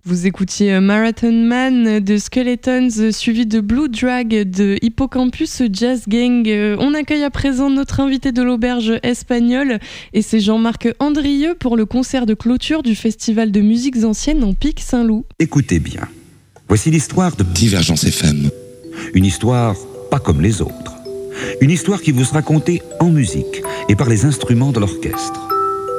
Vous écoutiez Marathon Man de Skeletons, suivi de Blue Drag de Hippocampus Jazz Gang. On accueille à présent notre invité de l'auberge espagnole et c'est Jean-Marc Andrieux pour le concert de clôture du Festival de musiques anciennes en Pic Saint-Loup. Écoutez bien, voici l'histoire de Divergence FM. Une histoire pas comme les autres. Une histoire qui vous sera contée en musique et par les instruments de l'orchestre. Comment ?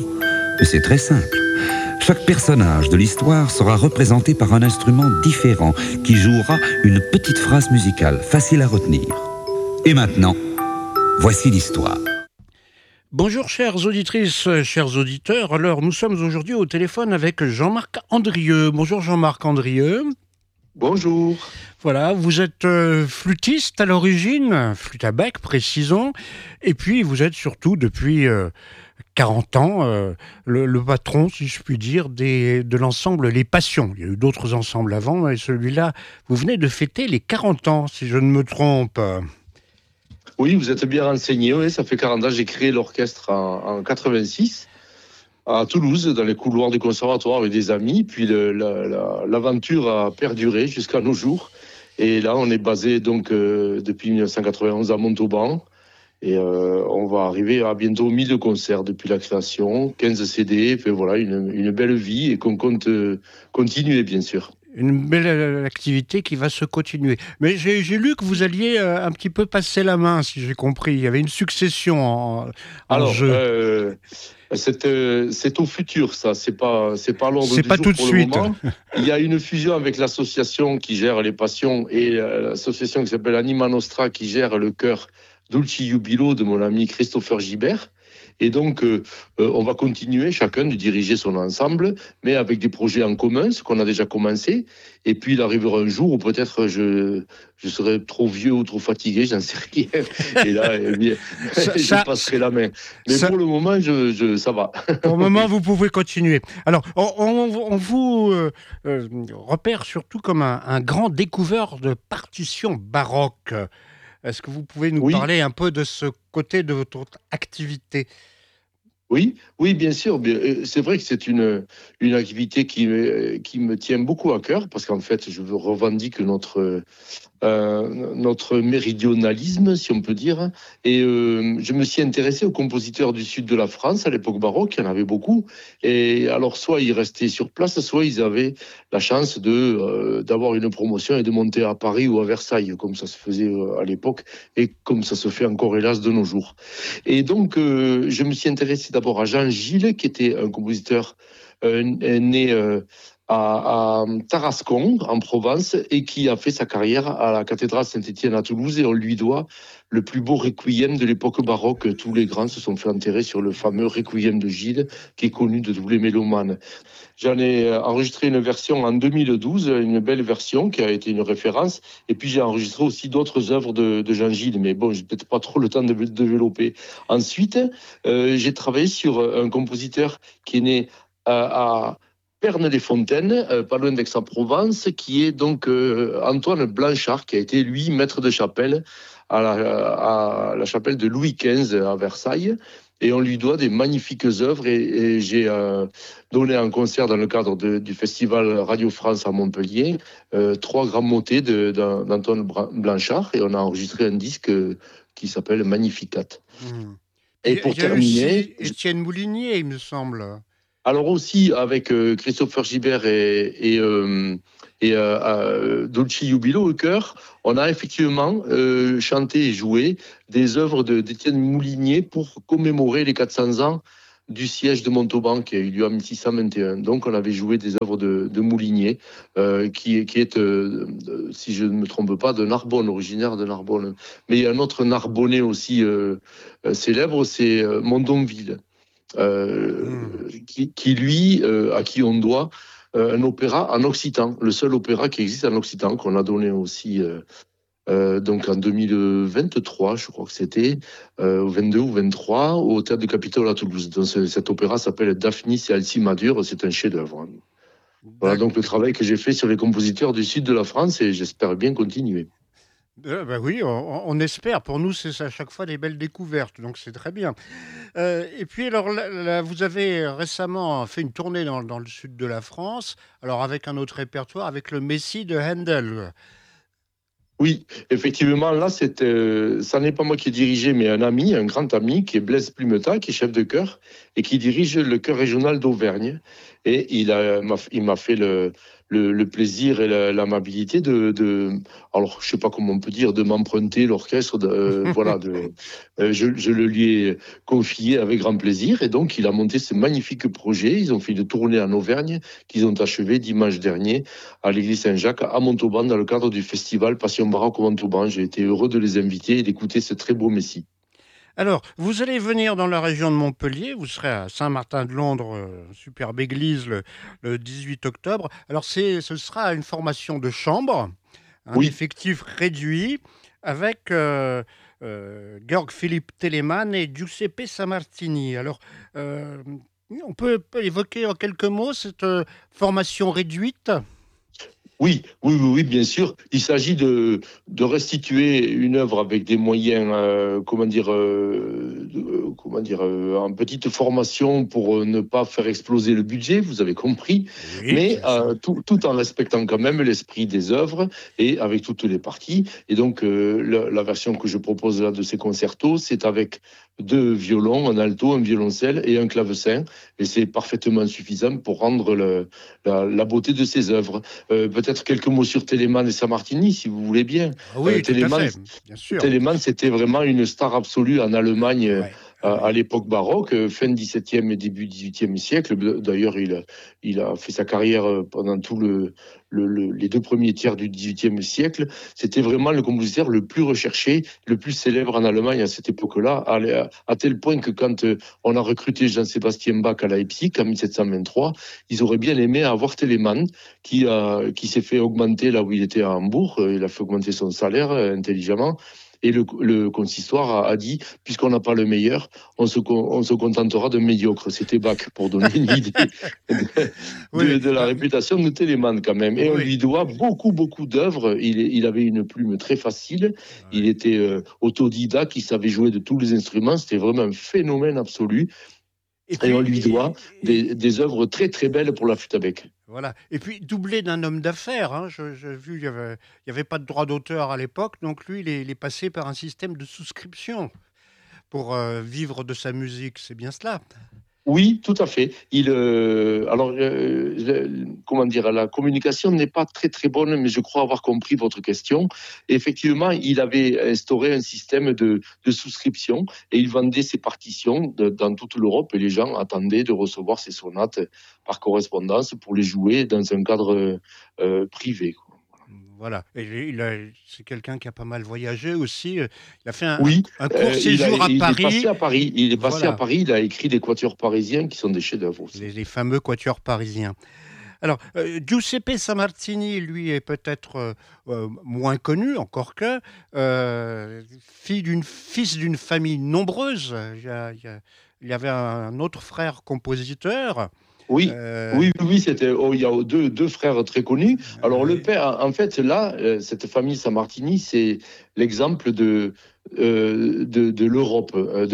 C'est très simple. Chaque personnage de l'histoire sera représenté par un instrument différent qui jouera une petite phrase musicale facile à retenir. Et maintenant, voici l'histoire. Bonjour chères auditrices, chers auditeurs. Alors nous sommes aujourd'hui au téléphone avec Jean-Marc Andrieux. Bonjour Jean-Marc Andrieux. Bonjour. Voilà, vous êtes flûtiste à l'origine, flûte à bec précisons, et puis vous êtes surtout depuis 40 ans le patron, si je puis dire, de l'ensemble Les Passions. Il y a eu d'autres ensembles avant, mais celui-là, vous venez de fêter les 40 ans, si je ne me trompe. Oui, vous êtes bien renseigné, oui, ça fait 40 ans, j'ai créé l'orchestre en 86 à Toulouse, dans les couloirs du conservatoire avec des amis, puis l'aventure a perduré jusqu'à nos jours, et là on est basé donc depuis 1991 à Montauban, et on va arriver à bientôt 1000 concerts depuis la création, 15 CD, puis voilà, une belle vie, et qu'on compte continuer bien sûr. Une belle activité qui va se continuer. Mais j'ai lu que vous alliez un petit peu passer la main, si j'ai compris. Il y avait une succession en jeu. C'est au futur, ça. C'est pas à l'ordre du pas jour tout de pour suite. Le moment. Il y a une fusion avec l'association qui gère Les Passions et l'association qui s'appelle Anima Nostra qui gère le chœur Dulci Jubilo de mon ami Christopher Gibert. Et donc, on va continuer chacun de diriger son ensemble, mais avec des projets en commun, ce qu'on a déjà commencé. Et puis, il arrivera un jour où peut-être je serai trop vieux ou trop fatigué, j'en sais rien. Et là, je passerai la main. Mais pour le moment, ça va. Pour le moment, vous pouvez continuer. Alors, on vous repère surtout comme un grand découvreur de partitions baroques. Est-ce que vous pouvez nous parler un peu de ce côté de votre activité ? Oui, bien sûr. C'est vrai que c'est une activité qui me tient beaucoup à cœur parce qu'en fait, je revendique notre méridionalisme, si on peut dire. Et je me suis intéressé aux compositeurs du sud de la France à l'époque baroque, il y en avait beaucoup. Et alors, soit ils restaient sur place, soit ils avaient la chance d'avoir une promotion et de monter à Paris ou à Versailles, comme ça se faisait à l'époque et comme ça se fait encore hélas de nos jours. Et donc, je me suis intéressé d'abord à Jean Gilles, qui était un compositeur né à Tarascon, en Provence, et qui a fait sa carrière à la cathédrale Saint-Étienne à Toulouse, et on lui doit le plus beau requiem de l'époque baroque. Tous les grands se sont fait enterrer sur le fameux requiem de Gilles, qui est connu de tous les mélomanes. J'en ai enregistré une version en 2012, une belle version qui a été une référence, et puis j'ai enregistré aussi d'autres œuvres de Jean Gilles, mais bon, j'ai peut-être pas trop le temps de développer. Ensuite, j'ai travaillé sur un compositeur qui est né à Pernes-les-Fontaines, pas loin d'Aix-en-Provence, qui est donc Antoine Blanchard, qui a été, lui, maître de chapelle à la chapelle de Louis XV à Versailles. Et on lui doit des magnifiques œuvres. Et j'ai donné un concert dans le cadre du festival Radio France à Montpellier, 3 grands motets d'Antoine Blanchard. Et on a enregistré un disque qui s'appelle Magnificat. Et pour terminer... Étienne Moulinier, il me semble. Alors aussi, avec Christopher Gibert et Dulci Jubilo au chœur, on a effectivement chanté et joué des œuvres d'Étienne Moulinier pour commémorer les 400 ans du siège de Montauban qui a eu lieu en 1621. Donc on avait joué des œuvres de Moulinier, qui est, si je ne me trompe pas, de Narbonne, originaire de Narbonne. Mais il y a un autre Narbonnais aussi célèbre, c'est Mondonville. Qui lui, à qui on doit un opéra en occitan, le seul opéra qui existe en occitan, qu'on a donné aussi donc en 2023, je crois que c'était, 22 ou 23, au Théâtre du Capitole à Toulouse. Donc, cet opéra s'appelle Daphnis et Alcimadure, c'est un chef-d'œuvre. Voilà donc le travail que j'ai fait sur les compositeurs du sud de la France et j'espère bien continuer. Bah oui, on espère. Pour nous, c'est à chaque fois des belles découvertes, donc c'est très bien. Et puis alors là, vous avez récemment fait une tournée dans le sud de la France, alors avec un autre répertoire, avec le Messie de Handel. Oui, effectivement, là, ça n'est pas moi qui ai dirigé, mais un ami, un grand ami, qui est Blaise Plumeta, qui est chef de chœur et qui dirige le chœur régional d'Auvergne. Et il m'a fait le plaisir et l'amabilité alors je sais pas comment on peut dire, de m'emprunter l'orchestre. Voilà, je le lui ai confié avec grand plaisir. Et donc, il a monté ce magnifique projet. Ils ont fait une tournée en Auvergne qu'ils ont achevé dimanche dernier à l'église Saint-Jacques à Montauban dans le cadre du festival Passion Baroque au Montauban. J'ai été heureux de les inviter et d'écouter ce très beau Messie. Alors, vous allez venir dans la région de Montpellier, vous serez à Saint-Martin-de-Londres, superbe église, le 18 octobre. Alors, ce sera une formation de chambre, un Oui, effectif réduit, avec Georg Philippe Telemann et Giuseppe Sammartini. Alors, euh, on peut évoquer en quelques mots cette formation réduite. oui, bien sûr. Il s'agit de restituer une œuvre avec des moyens, en petite formation pour ne pas faire exploser le budget, vous avez compris, Oui, mais bien sûr. tout en respectant quand même l'esprit des œuvres et avec toutes les parties. Et donc, la version que je propose là de ces concertos, c'est avec deux violons, un alto, un violoncelle et un clavecin. Et c'est parfaitement suffisant pour rendre la beauté de ces œuvres. Peut-être quelques mots sur Telemann et Sammartini, si vous voulez bien. Ah oui, tout à Telemann, fait, bien sûr. Telemann, c'était vraiment une star absolue en Allemagne Ouais, à ouais. l'époque baroque, fin 17e et début 18e siècle. D'ailleurs, il a fait sa carrière pendant les deux premiers tiers du 18e siècle. C'était vraiment le compositeur le plus recherché, le plus célèbre en Allemagne à cette époque-là, à tel point que quand on a recruté Jean-Sébastien Bach à Leipzig en 1723, ils auraient bien aimé avoir Telemann, qui s'est fait augmenter là où il était à Hambourg. Il a fait augmenter son salaire intelligemment. Et le consistoire a dit, puisqu'on n'a pas le meilleur, on se contentera de médiocre. C'était Bach, pour donner une idée Oui, de la réputation de Telemann quand même. Et on oui. lui doit beaucoup d'œuvres. Il avait une plume très facile. Il Ouais. était autodidacte, il savait jouer de tous les instruments. C'était vraiment un phénomène absolu. Et Et on puis, lui doit des œuvres très belles pour la flûte à bec. voilà. Et puis, doublé d'un homme d'affaires, hein. J'ai vu, il y avait pas de droit d'auteur à l'époque, donc lui, il est passé par un système de souscription pour vivre de sa musique. C'est bien cela. Oui, tout à fait. Comment dire, la communication n'est pas très bonne, mais je crois avoir compris votre question. Effectivement, il avait instauré un système de souscription et il vendait ses partitions dans toute l'Europe et les gens attendaient de recevoir ses sonates par correspondance pour les jouer dans un cadre privé, quoi. Voilà. C'est quelqu'un qui a pas mal voyagé aussi. Il a fait Oui, un court séjour à il est passé Paris. à Paris. Il est passé à Voilà. Paris. Il a écrit des quatuors parisiens qui sont des chefs-d'œuvre aussi. Les fameux quatuors parisiens. Alors, Giuseppe Sammartini, lui, est peut-être moins connu, encore que, fils d'une famille nombreuse. Il y avait un autre frère compositeur. Oui, Euh, il y a deux frères très connus. Alors le oui. père, en fait, là, cette famille Sammartini, c'est l'exemple de l'Europe,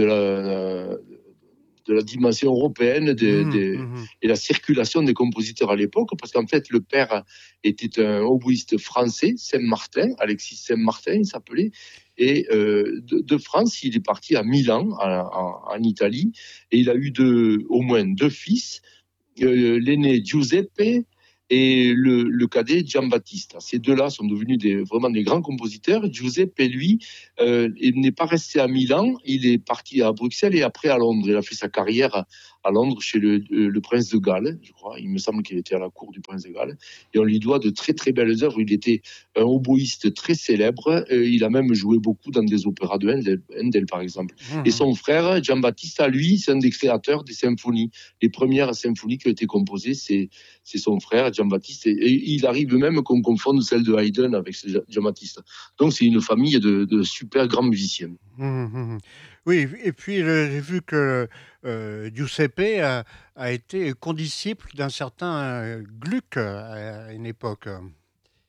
de la dimension européenne Mhm. et la circulation des compositeurs à l'époque, parce qu'en fait, le père était un oboïste français, Saint-Martin, Alexis Saint-Martin, il s'appelait, et de France, il est parti à Milan, en Italie, et il a eu au moins deux fils, l'aîné Giuseppe et le cadet Giambattista. Ces deux-là sont devenus vraiment des grands compositeurs. Giuseppe, lui, il n'est pas resté à Milan, il est parti à Bruxelles et après à Londres. Il a fait sa carrière à Londres chez le prince de Galles, je crois. Il me semble qu'il était à la cour du prince de Galles. Et on lui doit de très belles œuvres. Il était un oboïste très célèbre. Il a même joué beaucoup dans des opéras de Handel, par exemple. Et Mhm. son frère, Giambattista, lui, c'est un des créateurs des symphonies. Les premières symphonies qui ont été composées, c'est son frère, Giambattista. Et il arrive même qu'on confonde celle de Haydn avec Giambattista. Donc c'est une famille de super grands musiciens. Mhm, mhm. Oui, et puis j'ai vu que Giuseppe a été condisciple d'un certain Gluck à une époque.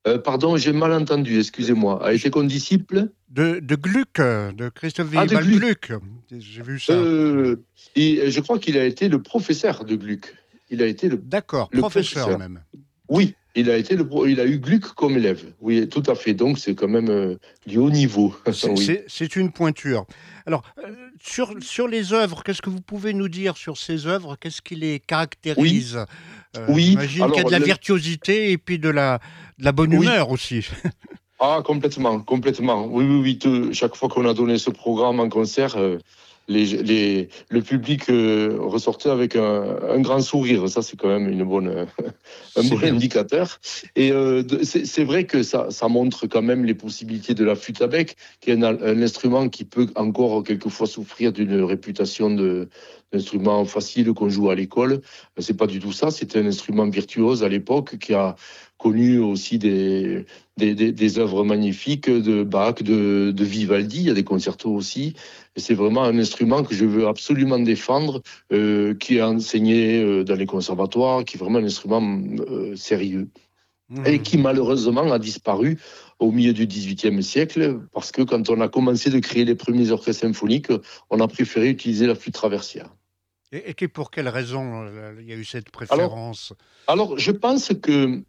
Pardon, j'ai mal entendu, excusez-moi. A été condisciple de Gluck, de Christophe Willibald Gluck. J'ai vu ça. Et je crois qu'il a été le professeur de Gluck. Il a été D'accord, le professeur même. Oui, il a eu Gluck comme élève. Oui, tout à fait. Donc c'est quand même du haut niveau. C'est une pointure. Alors, sur les œuvres, qu'est-ce que vous pouvez nous dire sur ces œuvres? Qu'est-ce qui les caractérise? Oui. J'imagine qu'il y a de la virtuosité et puis de la bonne humeur aussi. Ah, complètement. Oui. Chaque fois qu'on a donné ce programme en concert, le public ressortait avec un grand sourire. Ça, c'est quand même un bon indicateur. Et c'est vrai que ça montre quand même les possibilités de la flûte à bec, qui est un instrument qui peut encore quelquefois souffrir d'une réputation d'instrument facile qu'on joue à l'école. C'est pas du tout ça. C'était un instrument virtuose à l'époque qui a connu aussi des œuvres magnifiques de Bach, de Vivaldi. Il y a des concertos aussi. Et c'est vraiment un instrument que je veux absolument défendre, qui est enseigné dans les conservatoires, qui est vraiment un instrument sérieux. Et qui malheureusement a disparu au milieu du XVIIIe siècle, parce que quand on a commencé de créer les premiers orchestres symphoniques, on a préféré utiliser la flûte traversière. Et pour quelle raison il y a eu cette préférence? Alors je pense que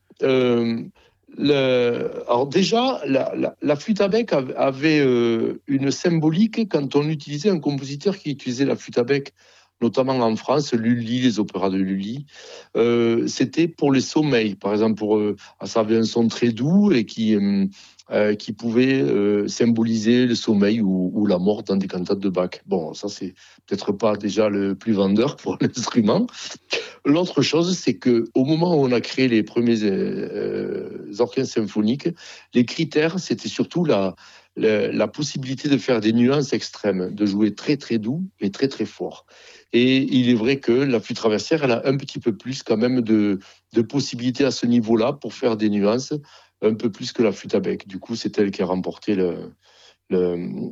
alors déjà, la flûte à bec avait une symbolique quand on utilisait un compositeur qui utilisait la flûte à bec, notamment en France, Lully, les opéras de Lully. C'était pour les sommeils, par exemple, ça avait un son très doux et qui pouvait symboliser le sommeil ou la mort dans des cantates de Bach. Bon, ça c'est peut-être pas déjà le plus vendeur pour l'instrument. L'autre chose, c'est que au moment où on a créé les premiers orchestres symphoniques, les critères, c'était surtout la possibilité de faire des nuances extrêmes, de jouer très très doux mais très très fort. Et il est vrai que la flûte traversière, elle a un petit peu plus quand même de possibilités à ce niveau-là pour faire des nuances, un peu plus que la flûte à bec. Du coup, c'est elle qui a remporté le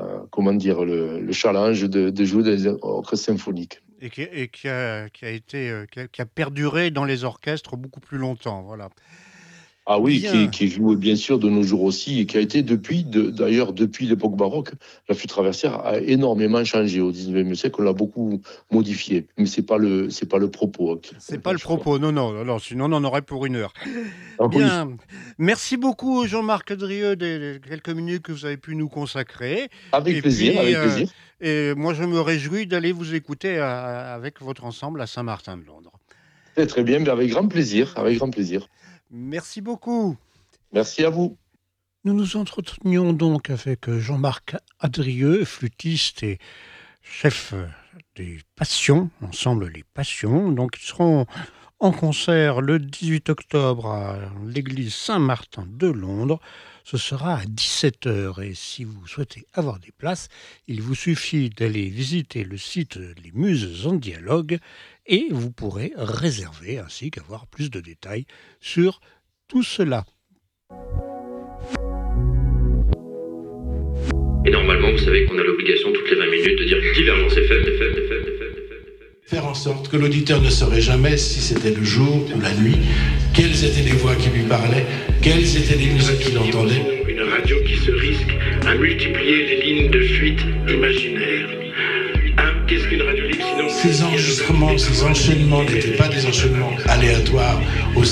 challenge de jouer des orchestres symphoniques. Et qui a perduré dans les orchestres beaucoup plus longtemps, voilà. Ah oui, qui joue bien sûr de nos jours aussi, et qui a été d'ailleurs depuis l'époque baroque, la flûte traversière a énormément changé au XIXe siècle, on l'a beaucoup modifié, mais c'est pas le propos. C'est pas le propos, non, sinon on en aurait pour une heure. Ah, bien, oui. Merci beaucoup Jean-Marc Drieux des quelques minutes que vous avez pu nous consacrer. Avec plaisir. Et moi je me réjouis d'aller vous écouter avec votre ensemble à Saint-Martin-de-Londres. C'est très bien, mais avec grand plaisir. Merci beaucoup. Merci à vous. Nous nous entretenions donc avec Jean-Marc Drieux, flûtiste et chef des Passions, ensemble Les Passions. Donc ils seront en concert le 18 octobre à l'église Saint-Martin de Londres. Ce sera à 17h et si vous souhaitez avoir des places, il vous suffit d'aller visiter le site Les Muses en Dialogue et vous pourrez réserver ainsi qu'avoir plus de détails sur tout cela. Et normalement, vous savez qu'on a l'obligation toutes les 20 minutes de dire Divergence FM. Faire en sorte que l'auditeur ne saurait jamais si c'était le jour ou la nuit, quelles étaient les voix qui lui parlaient, quelles étaient les musiques qu'il entendait. Une radio qui se risque à multiplier les lignes de fuite imaginaires. Qu'est-ce qu'une radio libre sinon... Ces enregistrements, ces enchaînements n'étaient pas des enchaînements aléatoires.